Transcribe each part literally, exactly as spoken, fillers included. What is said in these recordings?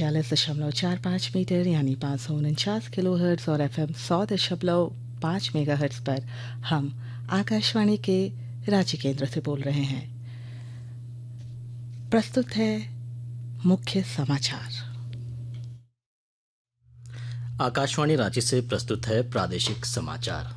छियालीस दशमलव चार पाँच मीटर यानी पाँच सौ उनचास किलो हर्ट्ज और एफ एम सौ दशमलव पाँच मेगा हर्ट्ज पर हम आकाशवाणी के रांची केंद्र से बोल रहे हैं। प्रस्तुत है मुख्य समाचार। आकाशवाणी रांची से प्रस्तुत है प्रादेशिक समाचार।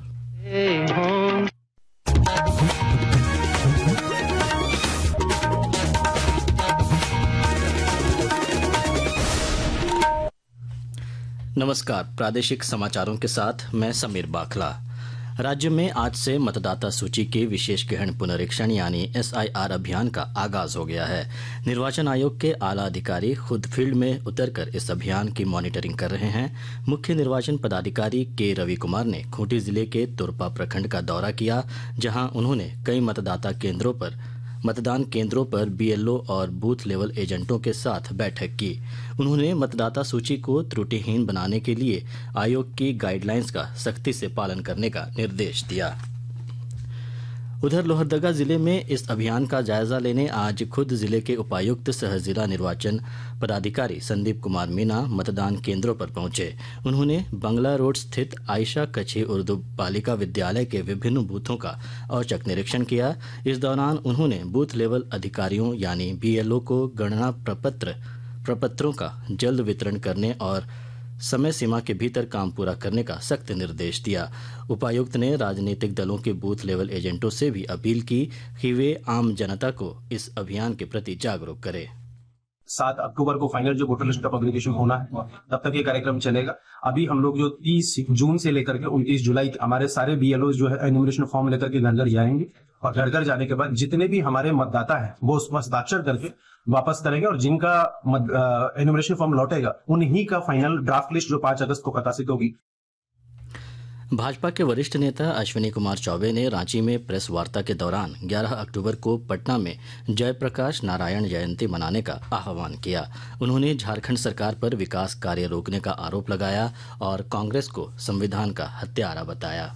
नमस्कार, प्रादेशिक समाचारों के साथ मैं समीर बाखला। राज्य में आज से मतदाता सूची के विशेष गहन पुनरीक्षण यानी एस आई आर अभियान का आगाज हो गया है। निर्वाचन आयोग के आला अधिकारी खुद फील्ड में उतरकर इस अभियान की मॉनिटरिंग कर रहे हैं। मुख्य निर्वाचन पदाधिकारी के रवि कुमार ने खूंटी जिले के तुरपा प्रखंड का दौरा किया, जहां उन्होंने कई मतदाता केंद्रों पर मतदान केंद्रों पर बी एल ओ और बूथ लेवल एजेंटों के साथ बैठक की। उन्होंने मतदाता सूची को त्रुटिहीन बनाने के लिए आयोग की गाइडलाइंस का सख्ती से पालन करने का निर्देश दिया। उधर लोहरदगा जिले में इस अभियान का जायजा लेने आज खुद जिले के उपायुक्त सह जिला निर्वाचन पदाधिकारी संदीप कुमार मीना मतदान केंद्रों पर पहुंचे। उन्होंने बंगला रोड स्थित आयशा कच्छी उर्दू बालिका विद्यालय के विभिन्न बूथों का औचक निरीक्षण किया। इस दौरान उन्होंने बूथ लेवल अधिकारियों यानी बी एल ओ को गणना प्रपत्र प्रपत्रों का जल्द वितरण करने और समय सीमा के भीतर काम पूरा करने का सख्त निर्देश दिया। उपायुक्त ने राजनीतिक दलों के बूथ लेवल एजेंटों से भी अपील की कि वे आम जनता को इस अभियान के प्रति जागरूक करें। सात अक्टूबर को फाइनल जो वोटर लिस्ट का पब्लिकेशन होना है, तब तक ये कार्यक्रम चलेगा। अभी हम लोग जो तीस जून से लेकर के उनतीस जुलाई हमारे सारे बी एल ओ जो है एन्यूमरेशन फॉर्म लेकर के घर घर जाएंगे और घर घर जाने के बाद जितने भी हमारे मतदाता हैं वो उस पर हस्ताक्षर करके वापस करेंगे और जिनका एन्यूमरेशन फॉर्म लौटेगा उन्हीं का फाइनल ड्राफ्ट लिस्ट जो पांच अगस्त को प्रकाशित होगी। भाजपा के वरिष्ठ नेता अश्विनी कुमार चौबे ने रांची में प्रेस वार्ता के दौरान ग्यारह अक्टूबर को पटना में जयप्रकाश नारायण जयंती मनाने का आह्वान किया। उन्होंने झारखंड सरकार पर विकास कार्य रोकने का आरोप लगाया और कांग्रेस को संविधान का हत्यारा बताया।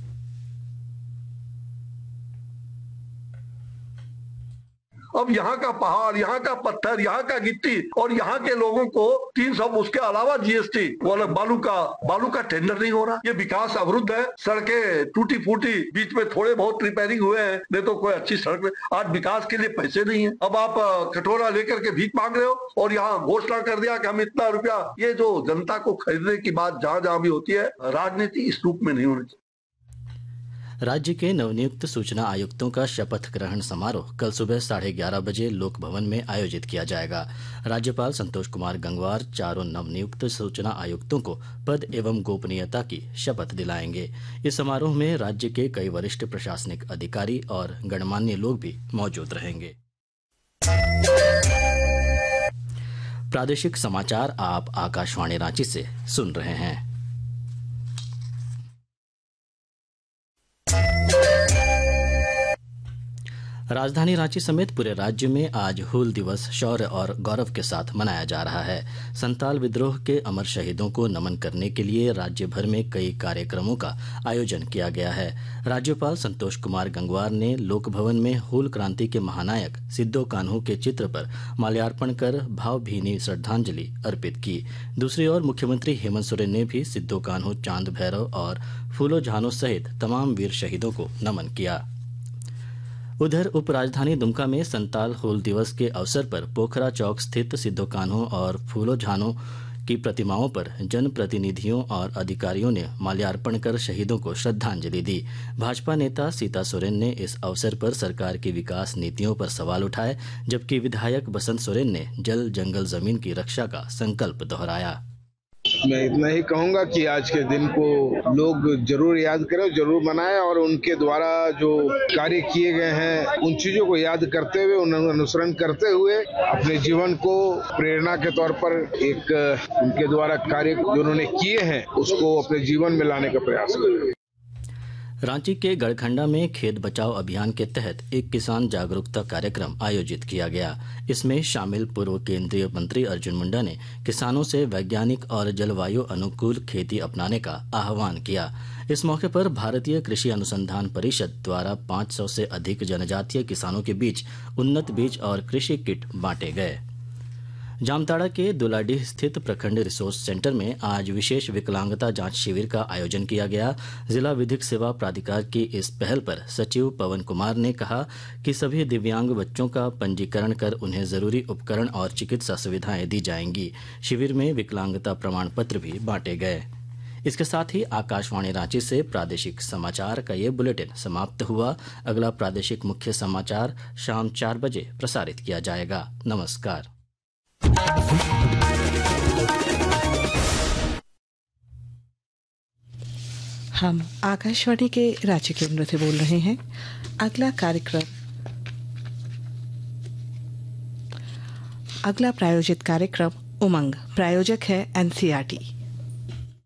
अब यहाँ का पहाड़, यहाँ का पत्थर, यहाँ का गिट्टी और यहाँ के लोगों को तीन सौ उसके अलावा जी एस टी वाला बालू का बालू का टेंडर नहीं हो रहा। ये विकास अवरुद्ध है। सड़कें टूटी फूटी, बीच में थोड़े बहुत रिपेयरिंग हुए हैं, नहीं तो कोई अच्छी सड़क में आज विकास के लिए पैसे नहीं है। अब आप कटोरा लेकर के भीख मांग रहे हो और यहाँ घोषणा कर दिया कि हम इतना रुपया। ये जो जनता को खरीदने की बात जहाँ जहाँ भी होती है, राजनीति इस रूप में नहीं होनी चाहिए। राज्य के नवनियुक्त सूचना आयुक्तों का शपथ ग्रहण समारोह कल सुबह साढ़े ग्यारह बजे लोक भवन में आयोजित किया जाएगा। राज्यपाल संतोष कुमार गंगवार चारों नवनियुक्त सूचना आयुक्तों को पद एवं गोपनीयता की शपथ दिलाएंगे। इस समारोह में राज्य के कई वरिष्ठ प्रशासनिक अधिकारी और गणमान्य लोग भी मौजूद रहेंगे। प्रादेशिक समाचार आप आकाशवाणी रांची से सुन रहे हैं। राजधानी रांची समेत पूरे राज्य में आज हूल दिवस शौर्य और गौरव के साथ मनाया जा रहा है। संताल विद्रोह के अमर शहीदों को नमन करने के लिए राज्य भर में कई कार्यक्रमों का आयोजन किया गया है। राज्यपाल संतोष कुमार गंगवार ने लोक भवन में हूल क्रांति के महानायक सिद्धो कान्हू के चित्र पर माल्यार्पण कर भावभीनी श्रद्धांजलि अर्पित की। दूसरी ओर मुख्यमंत्री हेमंत सोरेन ने भी सिद्धो कान्हू, चांद भैरव और फूलो झानो सहित तमाम वीर शहीदों को नमन किया। उधर उपराजधानी दुमका में संताल हूल दिवस के अवसर पर पोखरा चौक स्थित सिद्धो कान्हू और फूलो झानो की प्रतिमाओं पर जनप्रतिनिधियों और अधिकारियों ने माल्यार्पण कर शहीदों को श्रद्धांजलि दी। भाजपा नेता सीता सोरेन ने इस अवसर पर सरकार की विकास नीतियों पर सवाल उठाए, जबकि विधायक बसंत सोरेन ने जल जंगल जमीन की रक्षा का संकल्प दोहराया। मैं इतना ही कहूंगा कि आज के दिन को लोग जरूर याद करें, जरूर मनाएं और उनके द्वारा जो कार्य किए गए हैं उन चीजों को याद करते हुए, उन अनुसरण करते हुए अपने जीवन को प्रेरणा के तौर पर एक उनके द्वारा कार्य जो उन्होंने किए हैं उसको अपने जीवन में लाने का प्रयास करें। रांची के गड़खंडा में खेत बचाओ अभियान के तहत एक किसान जागरूकता कार्यक्रम आयोजित किया गया। इसमें शामिल पूर्व केंद्रीय मंत्री अर्जुन मुंडा ने किसानों से वैज्ञानिक और जलवायु अनुकूल खेती अपनाने का आह्वान किया। इस मौके पर भारतीय कृषि अनुसंधान परिषद द्वारा पाँच सौ से अधिक जनजातीय किसानों के बीच उन्नत बीज और कृषि किट बांटे गए। जामताड़ा के दुलाडीह स्थित प्रखंड रिसोर्स सेंटर में आज विशेष विकलांगता जांच शिविर का आयोजन किया गया। जिला विधिक सेवा प्राधिकार की इस पहल पर सचिव पवन कुमार ने कहा कि सभी दिव्यांग बच्चों का पंजीकरण कर उन्हें जरूरी उपकरण और चिकित्सा सुविधाएं दी जाएंगी। शिविर में विकलांगता प्रमाण पत्र भी बांटे गए। इसके साथ ही आकाशवाणी रांची से प्रादेशिक समाचार का ये बुलेटिन समाप्त हुआ। अगला प्रादेशिक मुख्य समाचार शाम चार बजे प्रसारित किया जाएगा। नमस्कार। हम आकाशवाणी के रांची केंद्र से बोल रहे हैं। अगला कार्यक्रम अगला प्रायोजित कार्यक्रम उमंग, प्रायोजक है एनसीईआरटी।